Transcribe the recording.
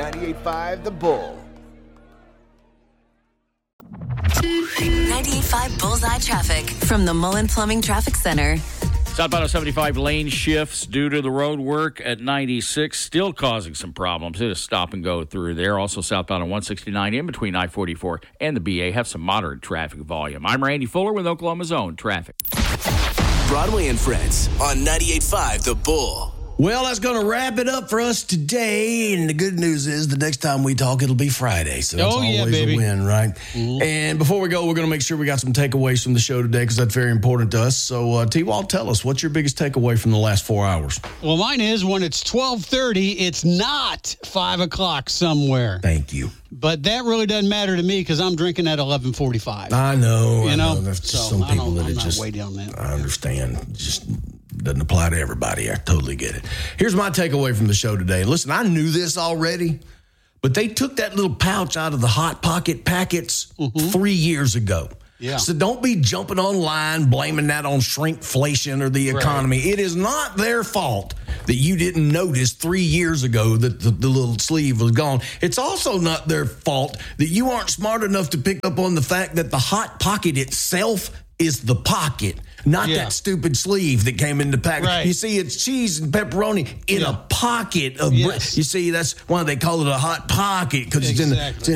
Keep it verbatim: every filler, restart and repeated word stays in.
ninety-eight point five The Bull. ninety-eight point five Bullseye Traffic from the Mullen Plumbing Traffic Center. Southbound seventy-five lane shifts due to the road work at ninety-six, still causing some problems. It is stop and go through there. Also southbound on one sixty-nine in between I forty-four and the B A have some moderate traffic volume. I'm Randy Fuller with Oklahoma's Own Traffic. Broadway and Friends on ninety-eight point five The Bull. Well, that's going to wrap it up for us today. And the good news is the next time we talk, it'll be Friday. So that's oh, always yeah, baby. a win, right? Mm-hmm. And before we go, we're going to make sure we got some takeaways from the show today because that's very important to us. So, uh, T-Wall, tell us, what's your biggest takeaway from the last four hours? Well, mine is when it's twelve thirty, it's not five o'clock somewhere. Thank you. But that really doesn't matter to me because I'm drinking at eleven forty-five. I know. You I know? know. There's just so some people that it I'm just, not way down that. I understand. Just doesn't apply to everybody. I totally get it. Here's my takeaway from the show today. Listen, I knew this already, but they took that little pouch out of the Hot Pocket packets mm-hmm. three years ago. Yeah. So don't be jumping online, blaming that on shrinkflation or the economy. Right. It is not their fault that you didn't notice three years ago that the, the little sleeve was gone. It's also not their fault that you aren't smart enough to pick up on the fact that the Hot Pocket itself is the pocket, not yeah. that stupid sleeve that came in the pack. Right. You see, it's cheese and pepperoni in yeah. a pocket of yes. bread. You see, that's why they call it a Hot Pocket, because exactly. it's, in, it's